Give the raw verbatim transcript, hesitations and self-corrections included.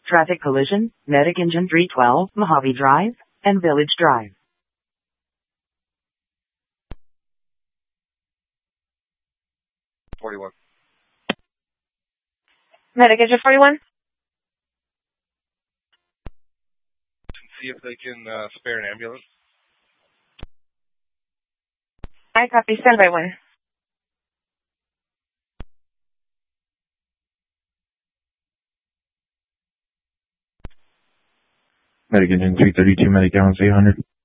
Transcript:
Traffic collision, Medic Engine three twelve, Mojave Drive, and Village Drive. forty-one. Medic Engine forty-one. See if they can uh, spare an ambulance. I copy. Stand by one. Medic Engine three thirty-two, Medic Gallons eight hundred.